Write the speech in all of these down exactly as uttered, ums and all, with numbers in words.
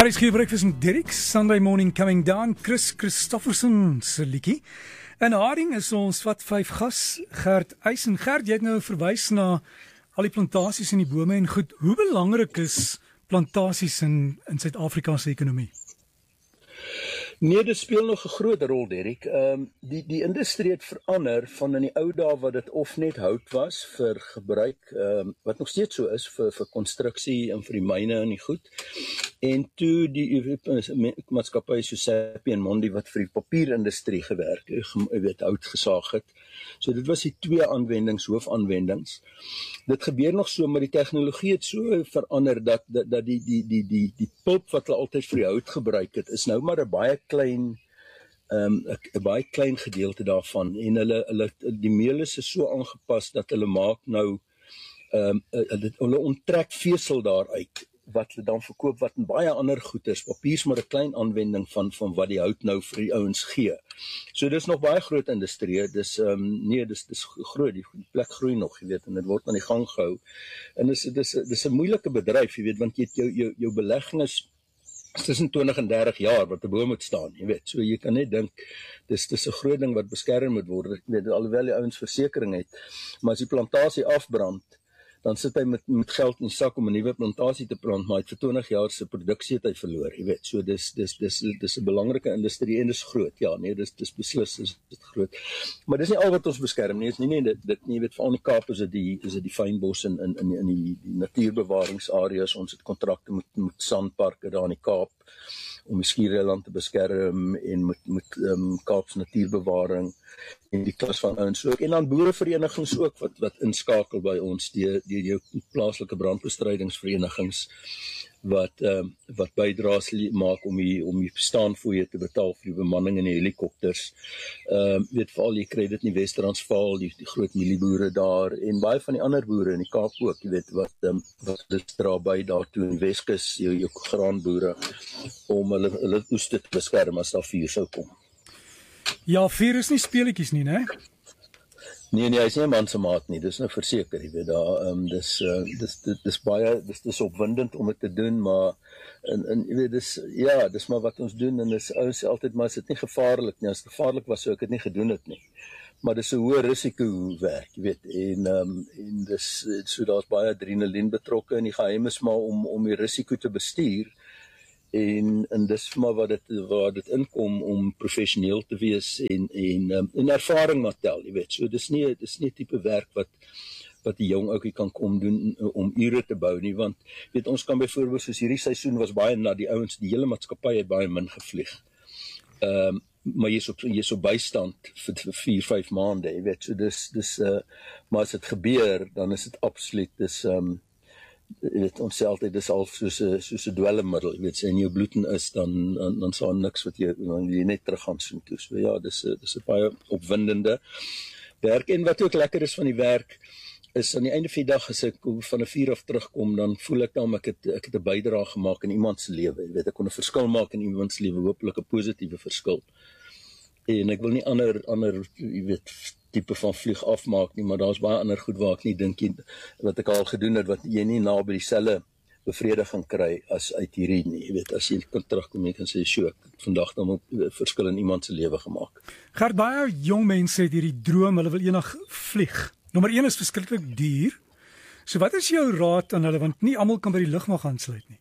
R S G Breakfast met Derek, Sunday morning coming down, Chris Christofferson se liedjie. En Haring is ons wat vyf gas, Gert Eisen. Gert, jy het nou verwys na al die plantasies en die bome en goed. Hoe belangrik is plantasies in, in Suid-Afrika se ekonomie? Nee, dit speel nog 'n groot rol, Derek. Ehm um, die die industrie het verander van in die ou dae wat dit of net hout was vir gebruik, ehm um, wat nog steeds so is vir vir konstruksie en vir die myne en die goed. En toe die maatskappye so Sappi en Mondi wat vir die papierindustrie gewerk het, jy weet, hout gesaag het. So dit was die twee aanwendings, hoofaanwendings. Dit gebeur nog so, maar die tegnologie het so verander dat dat, dat die die die die die pulp wat hulle altyd vir die hout gebruik het, is nou maar 'n baie klein um, 'n baie klein gedeelte daarvan. En hulle hulle die meel is so aangepas dat hulle maak nou um, hulle, hulle onttrek vesel daaruit wat hulle dan verkoop wat in baie ander goeders. Papier is maar 'n klein aanwending van van wat die hout nou vir die ouens gee. So dis nog baie groot industrie. Dis ehm um, nee, dis dis groot. Die plek groei nog, jy weet, en dit word aan die gang gehou. En dis dis dis 'n moeilike bedryf, jy weet, want jy het jou jou jou belegging is tussen twintig en dertig jaar wat 'n boom moet staan, jy weet. So jy kan net dink dis dis 'n groot ding wat beskerm moet word. Ek weet alhoewel die ouens versekering het, maar as die plantasie afbrand, dan sit hy met met geld in die sak om 'n nuwe plantasie te plant, maar hy het vir twintig jaar se produksie het hy verloor, jy weet. So dis dis dis dis 'n belangrike industrie en dis groot. Ja, nee, dis dis beslis is dit groot. Maar dis nie al wat ons beskerm nie. Is nie net dit dit nie, jy weet, veral in die Kaap is dit die is dit die fynbos in in in die, in die, die natuurbewaringsareas. Ons het kontrakte met met sandparke daar in die Kaap om die skiereiland te beskerm en met met um, Kaapse natuurbewaring en die klas van ouens ook. En dan boereverenigings ook wat wat inskakel by ons, die die jou plaaslike brandbestrydingsverenigings wat um, wat bydraes maak om die om die bestaanfooie te betaal vir die bemanning in die helikopters. Ehm um, weet veral jy kry dit in die Wes-Transvaal, die, die groot mielieboere daar en baie van die ander boere in die Kaap ook, jy weet, wat um, wat dit dra by daartoe in Weskus, jou jou graanboere om hulle hulle oeste te beskerm as daar vuur sou kom. Ja, vuur is nie speletjies nie, né? Nee, nee, hy is nie 'n man se maat nie, dis nou verseker, jy weet, daar, um, dis, uh, dis, dis, dis baie, dis, dis opwindend om dit te doen, maar, en, en, jy weet, dis, ja, dis maar wat ons doen, en dis, ons sê altyd, maar is dit nie gevaarlik nie, as het gevaarlik was, so ek het nie gedoen het nie, maar dis 'n hoë risiko werk, jy weet, en, um, en dis, so daar's baie adrenalien betrokke, en die geheim is maar om, om die risiko te bestuur, en en dis maar wat dit waar dit inkom om professioneel te wees en en um, en ervaring maar tel, jy weet. So dis nie dis nie tipe werk wat wat die jong ouetjie kan kom doen om ure te bou nie, want weet ons kan byvoorbeeld soos hierdie seisoen was baie na die ouens, die hele maatskappy het baie min gevlieg. Ehm um, maar jy is op jy is op bystand vir, vir vier, vyf maande, jy weet. So dis dis uh, maar as dit gebeur, dan is dit absoluut dis ehm um, jy weet, ons sê altyd, dis al soos 'n soos 'n dwelmmiddel, jy weet, as jy in jou bloed in is, dan dan, dan sal niks wat jy, dan jy net terug gaan soen toe. So ja, dis dis 'n baie opwindende werk, en wat ook lekker is van die werk, is aan die einde van die dag, as ek van 'n vuur af terugkom, dan voel ek dan, ek het, ek het 'n bydrae gemaak in iemand se lewe, jy weet, ek kon 'n verskil maak in iemand se lewe, hopelik 'n positiewe verskil. En ek wil nie ander, ander, jy weet, tipe van vlieg afmaak nie, maar daar's baie ander goed waar ek nie dink jy, wat ek al gedoen het, wat jy nie na by dieselfde bevrediging kry as uit hierdie nie, jy weet, as jy kan terugkom, jy kan sê, sjoe, ek het vandag dan 'n verskil in iemand se lewe gemaak. Gert, baie jong mense het hierdie droom, hulle wil eendag vlieg. Nommer een is verskriklik duur. So wat is jou raad aan hulle, want nie almal kan by die lugmag aansluit nie?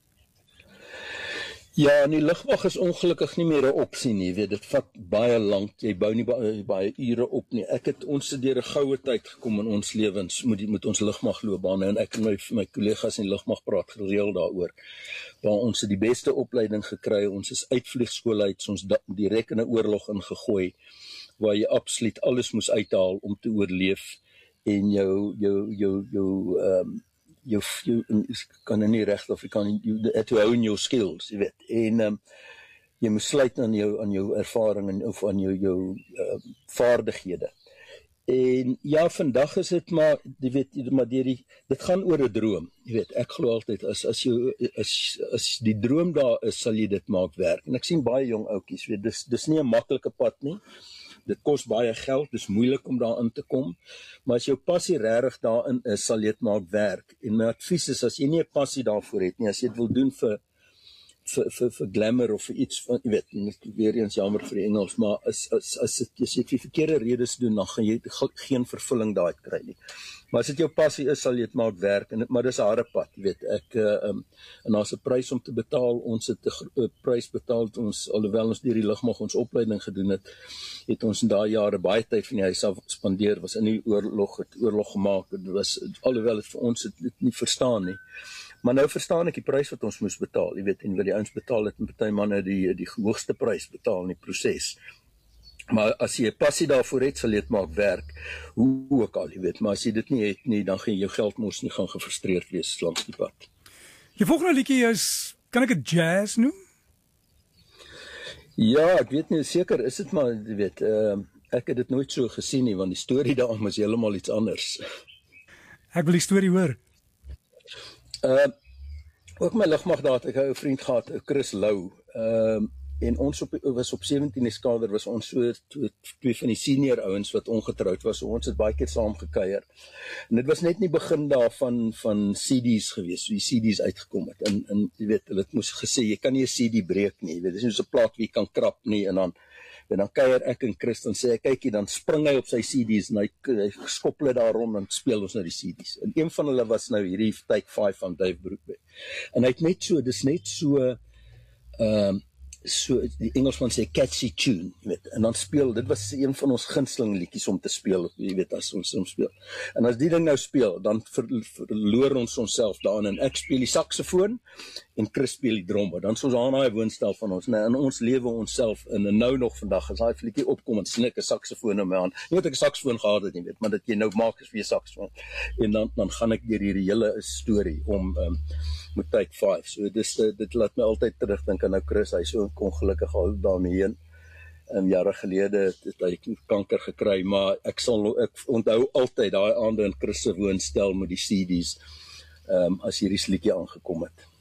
Ja, en die lugmag is ongelukkig nie meer 'n opsie nie, weet, dit vat baie lank, jy bou nie baie, baie ure op nie. Ek het ons het deur 'n goue tyd gekom in ons lewens met die, met ons lugmagloopbane, en ek en my my kollegas in die lugmag praat gereeld daaroor. Waar ons het die beste opleiding gekry, ons is uitvliegskool uit, ons direk in 'n oorlog ingegooi, waar jy absoluut alles moes uithaal om te oorleef, en jou jou jou jou ehm um, jou, jou kan nie reg of jy kan to own your skills, jy weet, en um, jy moet sluit aan jou aan jou ervaring en of aan jou jou uh, vaardighede. En ja, vandag is dit maar, jy weet, maar die, dit gaan oor 'n droom, jy weet, ek glo altyd, as as jy as as die droom daar is, sal jy dit maak werk. En ek sien baie jong ouetjies, weet, dis dis nie 'n maklike pad nie. Dit kos baie geld, dis moeilik om daarin te kom, maar as jou passie regtig daarin is, sal jy dit maak werk. En my advies is, as jy nie 'n passie daarvoor het nie, as jy dit wil doen vir vir vir vir glamour of vir iets van, jy weet, weer eens jammer vir die Engels, maar as as as dit as jy die verkeerde redes doen, dan gaan jy geen vervulling daai kry nie. Maar as dit jou passie is, sal jy dit maak werk, en, maar dis 'n harde pad, jy weet, ek, uh, um, en daar's 'n prys om te betaal, ons het 'n prys betaal, ons, alhoewel ons deur die lugmag ons opleiding gedoen het, het ons in daai jare baie tyd van die huis af spandeer, was in die oorlog, het oorlog gemaak, het was, alhoewel het vir ons het, het nie verstaan nie. Maar nou verstaan ek die prys wat ons moes betaal, jy weet, en wat die ouens betaal het, en party manne die, die hoogste prys betaal in die proses. Maar as jy 'n passie daarvoor het, sal jy dit maak werk, hoe ook al, jy weet, maar as jy dit nie het nie, dan gaan jy jou geld mos nie gaan gefrustreerd wees langs die pad. Jy volgende liedjie is, kan ek dit jazz noem? Ja, ek weet nie, seker is dit maar, jy weet, uh, ek het dit nooit so gesien nie, want die storie daarom is heeltemal iets anders. Ek wil die storie hoor. Uh, ook my lugmag daar het ek 'n vriend gehad, Chris Lou, uh, en ons op, was op sewentien skader, was ons so twee, twee van die senior ouens wat ongetroud was, so ons het baie keer saam gekuier. En dit was net nie begin daarvan van C D's gewees, so die C D's uitgekom het, en, en jy weet, hulle het moes gesê, jy kan nie 'n C D breek nie, jy weet, dit is nie so 'n plaat wie kan krap nie, en dan en dan kuier ek en Chris, dan sê hy, kykie, dan spring hy op sy C D's, en hy, hy skop hulle daar rond, en speel ons nou die C D's. En een van hulle was nou hierdie Take five van Dave Broekbeek. En hy het net so, dis net so, ehm, um, so, die Engelsman sê catchy tune, jy weet, en dan speel, dit was een van ons gunsteling liedjies om te speel, jy weet, as ons om speel. En as die ding nou speel, dan ver, verloor ons onsself daarin, en ek speel die saksofoon, en Chris speel die drommer, dan is ons aan daai woonstel van ons, en in ons lewe onsself, en, en nou nog vandag, as daai liedjie opkom, en sien ek 'n saksofoon in my hand, nie wat ek 'n saksofoon gehad het, nie weet, maar dat jy nou maak is vir 'n saksofoon, en dan, dan gaan ek deur hierdie hele storie, om, um, met Take five, so dis, dit laat my altyd terugdink aan nou Chris, hy so ongelukkig al daarmee heen, um, jare gelede het, het hy kanker gekry, maar ek sal, ek onthou altyd daai aande in Chris se woonstel met die C D's, um, as hierdie liedjie aangekom het.